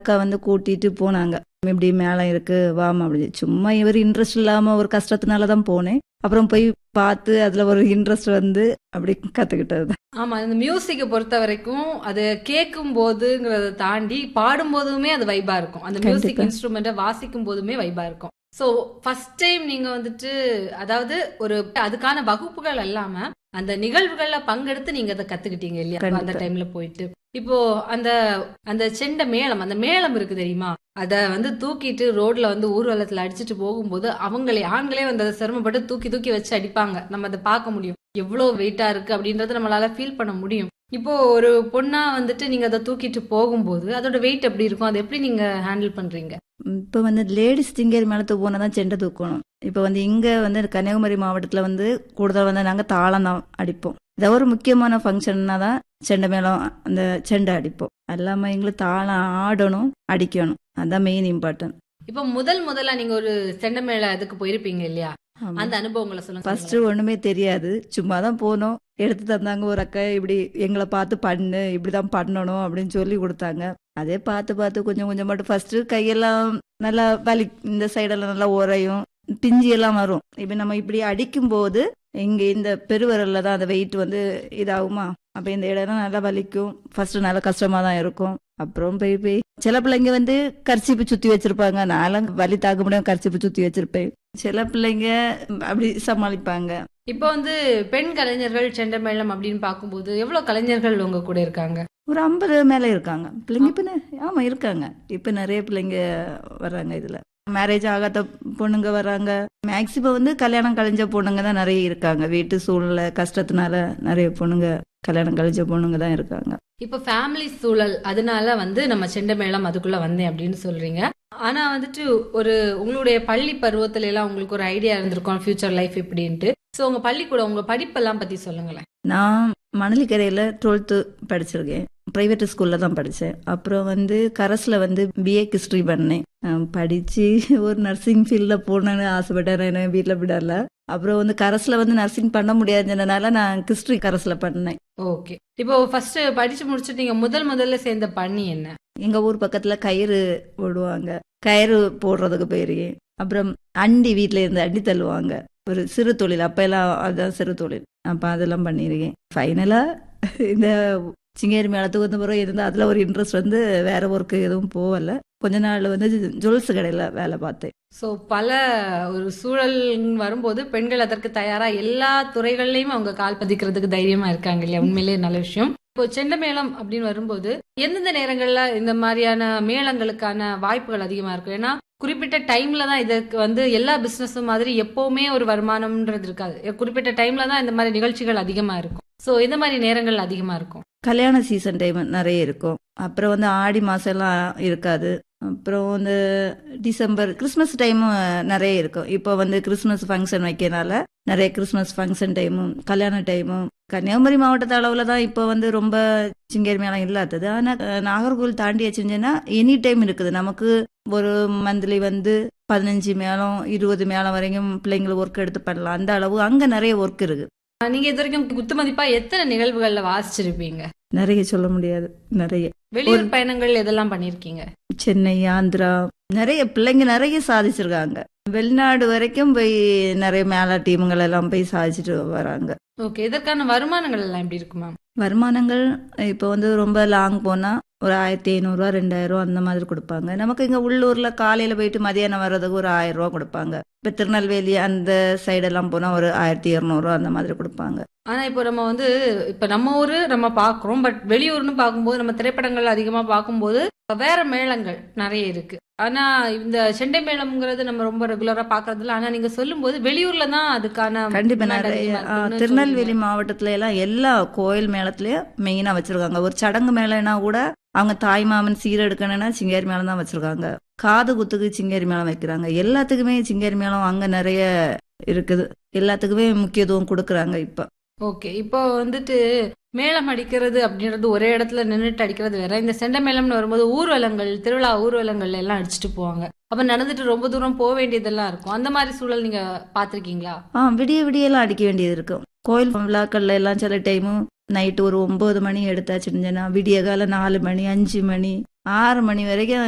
அக்கா வந்து கூட்டிட்டு போனாங்க. இப்படி மேளம் இருக்கு வாமா அப்படின்னு. சும்மா இவர் இன்ட்ரெஸ்ட் இல்லாம ஒரு கஷ்டத்தினால தான் போனேன். அப்புறம் போய் பார்த்து அதுல ஒரு இன்ட்ரெஸ்ட் வந்து அப்படி கத்துக்கிட்டது. ஆமா, இந்த மியூசிக்கை பொறுத்த வரைக்கும் அது கேட்கும் போதுங்கிறத தாண்டி பாடும் போதுமே அது வைபா இருக்கும். அந்த மியூசிக் கண்டிப்பா. இன்ஸ்ட்ருமெண்ட்டை வாசிக்கும் போதுமே வைபா இருக்கும். சோ ஃபர்ஸ்ட் டைம் நீங்க வந்துட்டு அதாவது ஒரு அதுக்கான வகுப்புகள் இல்லாம அந்த நிகழ்வுகள்ல பங்கெடுத்து நீங்க அதை கத்துக்கிட்டீங்க இல்லையா? அந்த கண்டிப்பா. டைம்ல போயிட்டு இப்போ அந்த அந்த செண்ட மேளம், அந்த மேளம் இருக்கு தெரியுமா, அத வந்து தூக்கிட்டு ரோட்ல வந்து ஊர்வலத்துல அடிச்சிட்டு போகும்போது ஆண்களே வந்து அதை சிரமப்பட்டு தூக்கி தூக்கி வச்சு அடிப்பாங்க. நம்ம அதை பார்க்க முடியும், எவ்வளவு வெயிட்டா இருக்கு அப்படின்றத நம்மளால ஃபீல் பண்ண முடியும். இப்போ ஒரு பொண்ணா வந்துட்டு நீங்க அதை தூக்கிட்டு போகும்போது அதோட வெயிட் எப்படி இருக்கும், அதை எப்படி நீங்க ஹேண்டில் பண்றீங்க? இப்போ வந்து லேடிஸ் சிங்கேரி மேளத்துக்கு போனால் தான் செண்டை தூக்கணும். இப்போ வந்து இங்கே வந்து கன்னியாகுமரி மாவட்டத்தில் வந்து கூடுதல் வந்து நாங்கள் தாளம் தான் அடிப்போம். ஏதாவது ஒரு முக்கியமான ஃபங்க்ஷன்னா தான் செண்டை மேளம் அந்த செண்டை அடிப்போம். எல்லாமே எங்களுக்கு தாளம் ஆடணும், அடிக்கணும். அதுதான் மெயின் இம்பார்ட்டன்ட். இப்போ முதல்ல நீங்க ஒரு செண்டமேள இதுக்கு போயிருப்பீங்க இல்லையா? அந்த அனுபவங்களை சொல்லுங்க. ஃபர்ஸ்ட் ஒண்ணுமே தெரியாது, சும்மா தான் போனோம். எடுத்து தந்தாங்க ஒரு அக்கா, இப்படி எங்களை பார்த்து பண்ணு, இப்படிதான் பண்ணணும் அப்படின்னு சொல்லி கொடுத்தாங்க. அதே பார்த்து பார்த்து கொஞ்சம் கொஞ்சம் மட்டும் ஃபர்ஸ்ட் கையெல்லாம் நல்லா வலி, இந்த சைடெல்லாம் நல்லா உரையும், பிஞ்சி எல்லாம் வரும். இப்ப நம்ம இப்படி அடிக்கும் போது இங்க இந்த பெருவிரல்ல தான் அந்த வெயிட் வந்து இதாகுமா, அப்ப இந்த இடம் நல்லா வலிக்கும். ஃபர்ஸ்ட் நல்லா கஷ்டமா தான் இருக்கும். அப்புறம் போய் போய் சில பிள்ளைங்க வந்து கர்ச்சிப்பு சுத்தி வச்சிருப்பாங்க. நான்லாம் வலி தாக்க முடியாம கர்ச்சிப்பு சுத்தி வச்சிருப்பேன். சில பிள்ளைங்க அப்படி சமாளிப்பாங்க. இப்போ வந்து பெண் கலைஞர்கள் செண்டமேளம் அப்படின்னு பார்க்கும்போது எவ்வளவு கலைஞர்கள் உங்க கூட இருக்காங்க? ஒரு 50 மேல இருக்காங்க பிள்ளைங்க. இப்ப ஆமா இருக்காங்க. இப்ப நிறைய பிள்ளைங்க வர்றாங்க. இதுல மேரேஜ் ஆகாத பொண்ணுங்க வர்றாங்க. மேக்சிமம் வந்து கல்யாணம் கழிஞ்ச பொண்ணுங்க தான் நிறைய இருக்காங்க. வீட்டு சூழ்நிலை கஷ்டத்தினால நிறைய பொண்ணுங்க கல்யாணம் கழிஞ்ச பொண்ணுங்க தான் இருக்காங்க. இப்ப ஃபேமிலி சூழல் அதனால வந்து நம்ம செண்டமேளம் அதுக்குள்ள வந்தேன் அப்படின்னு சொல்றீங்க. ஆனா வந்துட்டு ஒரு உங்களுடைய பள்ளி பருவத்துல எல்லாம் உங்களுக்கு ஒரு ஐடியா இருந்திருக்கும் ஃபியூச்சர் லைஃப் இப்படின்ட்டு. சோ உங்க பள்ளிக்கூடம், உங்க படிப்பெல்லாம் பத்தி சொல்லுங்களேன். நான் மணலிக்கரையில் 12th படிச்சிருக்கேன். ப்ரைவேட் ஸ்கூலில் தான் படித்தேன். அப்புறம் வந்து கரஸில் வந்து பிஏ ஹிஸ்ட்ரி பண்ணேன். படித்து ஒரு நர்சிங் ஃபீல்டில் போகணுன்னு ஆசைப்பட்டேன். என்ன வீட்டில் விடல. அப்புறம் வந்து கரஸில் வந்து நர்சிங் பண்ண முடியாதுன்றனால நான் ஹிஸ்ட்ரி கரஸில் பண்ணேன். ஓகே. இப்போ ஃபர்ஸ்ட் படிச்சு முடிச்சுட்டு நீங்க முதல்ல சேர்ந்த பணி என்ன? எங்கள் ஊர் பக்கத்தில் கயிறு போடுவாங்க. கயிறு போடுறதுக்கு போயிருக்கேன். அப்புறம் அண்டி வீட்டில் இருந்து அண்டி தள்ளுவாங்க. ஒரு சிறு தொழில், அப்ப எல்லாம் அதுதான் சிறு தொழில். அப்ப அதெல்லாம் பண்ணியிருக்கேன். ஃபைனலா இந்த சிங்கேரி மேளத்துக்கு வந்து பிறகு இருந்தால் அதில் ஒரு இன்ட்ரெஸ்ட் வந்து வேற ஒர்க்கு எதுவும் போகல. கொஞ்ச நாள் வந்து ஜுவல்ஸ் கடையில் வேலை பார்த்தேன். ஸோ பல ஒரு சூழல் வரும்போது பெண்கள் அதற்கு தயாரா எல்லா துறைகள்லயும் அவங்க கால் பதிக்கிறதுக்கு தைரியமா இருக்காங்க இல்லையா? உண்மையிலேயே நல்ல விஷயம். இப்போ செண்ட மேளம் அப்படின்னு வரும்போது எந்தெந்த நேரங்கள்ல இந்த மாதிரியான மேளங்களுக்கான வாய்ப்புகள் அதிகமா இருக்கும்? ஏன்னா குறிப்பிட்ட டைம்ல தான் இதுக்கு வந்து எல்லா பிசினஸும் மாதிரி எப்பவுமே ஒரு வருமானம்ன்றது இருக்காது. குறிப்பிட்ட டைம்ல தான் இந்த மாதிரி நிகழ்ச்சிகள் அதிகமா இருக்கும். ஸோ இந்த மாதிரி நேரங்கள் அதிகமா இருக்கும். கல்யாண சீசன் டைம் நிறைய இருக்கும். அப்புறம் வந்து ஆடி மாசம் எல்லாம் இருக்காது. அப்புறம் வந்து டிசம்பர் கிறிஸ்மஸ் டைமும் நிறைய இருக்கும். இப்போ வந்து கிறிஸ்மஸ் ஃபங்க்ஷன் வைக்கிறனால நிறைய கிறிஸ்மஸ் ஃபங்க்ஷன் டைமும் கல்யாண டைமும். கன்னியாகுமரி மாவட்டத்து அளவில் தான் இப்போ வந்து ரொம்ப சிங்கேரி மேளம் இல்லாதது. ஆனால் நாகர்கோவில் தாண்டி வச்சுருந்தேன்னா எனி டைம் இருக்குது. நமக்கு ஒரு மந்த்லி வந்து 15 மேளம் 20 மேளம் வரைக்கும் பிள்ளைங்களுக்கு ஒர்க் எடுத்து பண்ணலாம். அந்த அளவு அங்கே நிறைய ஒர்க் இருக்கு. நீங்க இது வரைக்கும் குத்து மதிப்பா எத்தனை நிகழ்வுகள்ல வாசிச்சிருப்பீங்க? நிறைய சொல்ல முடியாது. நிறைய வெளியூர் பயணங்கள் எதெல்லாம் பண்ணிருக்கீங்க? சென்னை, ஆந்திரா, நிறைய பிள்ளைங்க நிறைய சாதிச்சிருக்காங்க. வெளிநாடு வரைக்கும் போய் நிறைய மேள டீமுங்கள் எல்லாம் போய் சாதிச்சுட்டு வராங்க. ஓகே. இதற்கான வருமானங்கள் எல்லாம் எப்படி இருக்குமா? வருமானங்கள் இப்போ வந்து ரொம்ப லாங் போனா ஒரு 1500 2000 அந்த மாதிரி கொடுப்பாங்க. நமக்கு இங்க உள்ளூர்ல காலையில போயிட்டு மதியானம் வர்றதுக்கு ஒரு 1000 கொடுப்பாங்க. இப்ப திருநெல்வேலி அந்த சைடெல்லாம் போனா ஒரு 1200 அந்த மாதிரி கொடுப்பாங்க. ஆனா இப்போ நம்ம வந்து இப்ப நம்ம ஊரு நம்ம பாக்குறோம், பட் வெளியூர்னு பார்க்கும்போது நம்ம திரைப்படங்கள் அதிகமா பார்க்கும்போது வேற மேளங்கள் நிறைய இருக்கு. ஆனா இந்த செண்டை மேளம்ங்கிறது நம்ம ரொம்ப ரெகுலரா பாக்குறது இல்ல. ஆனா நீங்க சொல்லும் போது வெளியூர்ல தான் அதுக்கான கண்டிப்பா நிறைய திருநெல்வேலி மாவட்டத்துல எல்லாம் எல்லா கோயில் மேளத்திலயும் மெயினா வச்சிருக்காங்க. ஒரு சடங்கு மேளம்னா கூட அவங்க தாய் மாமன் சீர் எடுக்கணும்னா சிங்கேரி மேளம் தான் வச்சிருக்காங்க. காது குத்துக்கு சிங்கேரி மேளம் வைக்கிறாங்க. எல்லாத்துக்குமே சிங்கேரி மேளம் அங்க நிறைய இருக்குது. எல்லாத்துக்குமே முக்கியத்துவம் கொடுக்கறாங்க இப்ப. ஓகே. இப்போ வந்துட்டு மேளம் அடிக்கிறது அப்படின்றது ஒரே இடத்துல நின்றுட்டு அடிக்கிறது வேற. இந்த செண்ட மேளம்னு வரும்போது ஊர்வலங்கள், திருவிழா ஊர்வலங்கள்ல எல்லாம் அடிச்சுட்டு போவாங்க. அப்ப நடந்துட்டு ரொம்ப தூரம் போக வேண்டியதெல்லாம் இருக்கும். அந்த மாதிரி சூழல் நீங்க பாத்திருக்கீங்களா? விடிய விடியெல்லாம் அடிக்க வேண்டியது இருக்கும். கோயில் விழாக்கள்ல எல்லாம் சில டைமும் நைட்டு ஒரு 9 மணி எடுத்தாச்சுன்னா விடிய கால 4 மணி 5 மணி 6 மணி வரைக்கும்